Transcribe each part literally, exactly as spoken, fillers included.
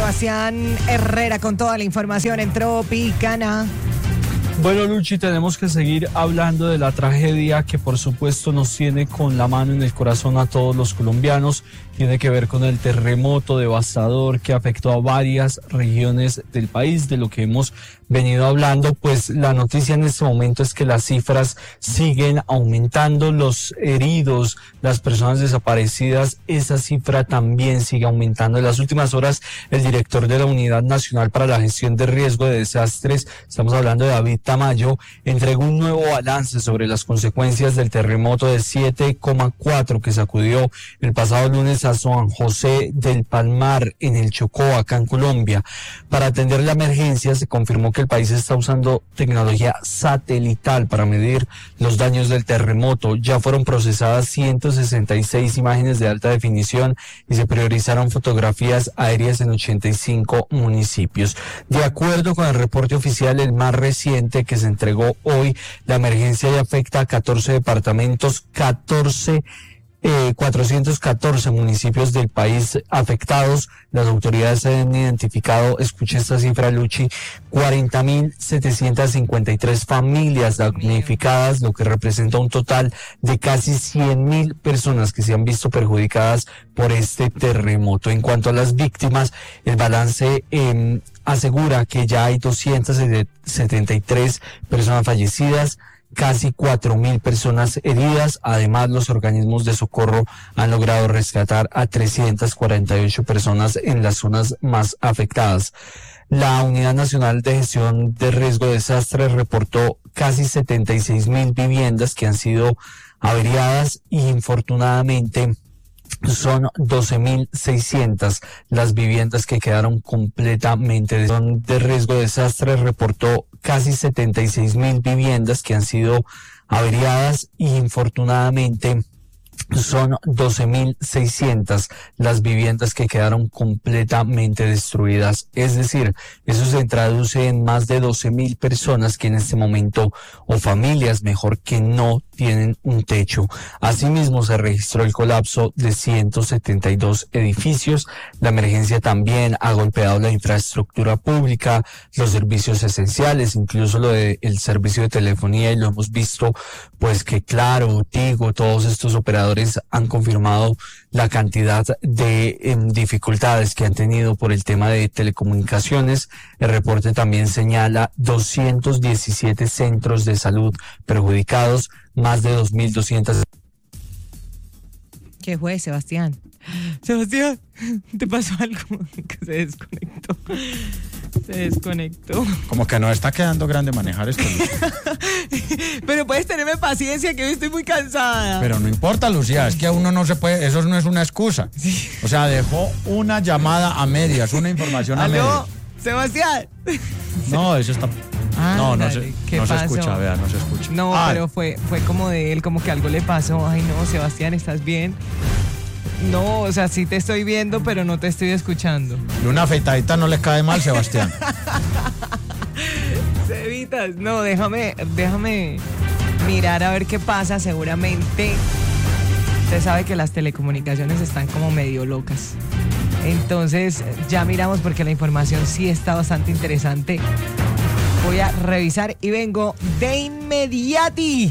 Sebastián Herrera con toda la información en Tropicana. Bueno, Luchi, tenemos que seguir hablando de la tragedia que por supuesto nos tiene con la mano en el corazón a todos los colombianos. Tiene que ver con el terremoto devastador que afectó a varias regiones del país, de lo que hemos venido hablando. Pues la noticia en este momento es que las cifras siguen aumentando, los heridos, las personas desaparecidas, esa cifra también sigue aumentando. En las últimas horas, el director de la Unidad Nacional para la Gestión de Riesgo de Desastres, estamos hablando de David Tamayo, entregó un nuevo balance sobre las consecuencias del terremoto de siete coma cuatro que sacudió el pasado lunes a San José del Palmar, en el Chocó, acá en Colombia. Para atender la emergencia, se confirmó que el país está usando tecnología satelital para medir los daños del terremoto. Ya fueron procesadas ciento sesenta y seis imágenes de alta definición y se priorizaron fotografías aéreas en ochenta y cinco municipios. De acuerdo con el reporte oficial, el más reciente que se entregó hoy, la emergencia ya afecta a catorce departamentos, catorce Eh, cuatrocientos catorce municipios del país afectados. Las autoridades han identificado, escuche esta cifra, Luchi, cuarenta mil setecientas cincuenta y tres familias damnificadas, lo que representa un total de casi cien mil personas que se han visto perjudicadas por este terremoto. En cuanto a las víctimas, el balance eh, asegura que ya hay doscientas setenta y tres personas fallecidas, casi cuatro mil personas heridas. Además, los organismos de socorro han logrado rescatar a trescientas cuarenta y ocho personas en las zonas más afectadas. La Unidad Nacional de Gestión de Riesgo de Desastres reportó casi setenta y seis mil viviendas que han sido averiadas y infortunadamente son doce mil seiscientas las viviendas que quedaron completamente de, de riesgo de desastre. Reportó casi setenta y seis mil viviendas que han sido averiadas y infortunadamente son doce mil seiscientas las viviendas que quedaron completamente destruidas. Es decir, eso se traduce en más de doce mil personas que en este momento, o familias mejor, que no tienen un techo. Asimismo, se registró el colapso de ciento setenta y dos edificios. La emergencia también ha golpeado la infraestructura pública, los servicios esenciales, incluso lo de el servicio de telefonía, y lo hemos visto, pues que Claro, Tigo, todos estos operadores han confirmado la cantidad de eh, dificultades que han tenido por el tema de telecomunicaciones. El reporte también señala doscientos diecisiete centros de salud perjudicados, más de dos mil doscientos. ¿Qué fue, Sebastián? Sebastián, ¿te pasó algo? Que se desconectó. Se desconectó. Como que no está quedando grande manejar esto, Lucía. Pero puedes tenerme paciencia, que hoy estoy muy cansada. Pero no importa, Lucía, es que a uno no se puede, eso no es una excusa. Sí. O sea, dejó una llamada a medias, una información a medias. ¿Aló, Sebastián? No, eso está... Ah, no, no, dale, se, no se escucha, vea, no se escucha. No, Ay. pero fue, fue como de él, como que algo le pasó. Ay, no, Sebastián, ¿estás bien? No, o sea, sí te estoy viendo, pero no te estoy escuchando. Y una afeitadita no le cae mal, Sebastián. Cevitas, no, déjame, déjame mirar a ver qué pasa. Seguramente, usted sabe que las telecomunicaciones están como medio locas. Entonces, ya miramos porque la información sí está bastante interesante. Voy a revisar y vengo de inmediati.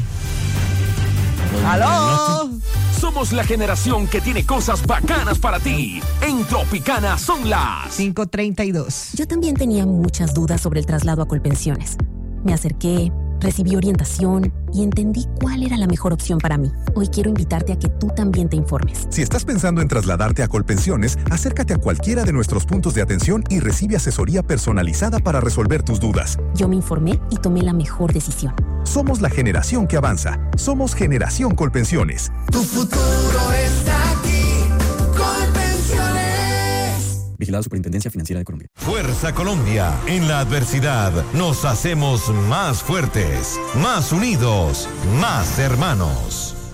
¡Aló! Somos la generación que tiene cosas bacanas para ti. En Tropicana son las cinco treinta y dos. Yo también tenía muchas dudas sobre el traslado a Colpensiones. Me acerqué, recibí orientación y entendí cuál era la mejor opción para mí. Hoy quiero invitarte a que tú también te informes. Si estás pensando en trasladarte a Colpensiones, acércate a cualquiera de nuestros puntos de atención y recibe asesoría personalizada para resolver tus dudas. Yo me informé y tomé la mejor decisión. Somos la generación que avanza. Somos Generación Colpensiones. Tu futuro está aquí. Colpensiones. Vigilado Superintendencia Financiera de Colombia. Fuerza Colombia. En la adversidad nos hacemos más fuertes, más unidos, más hermanos.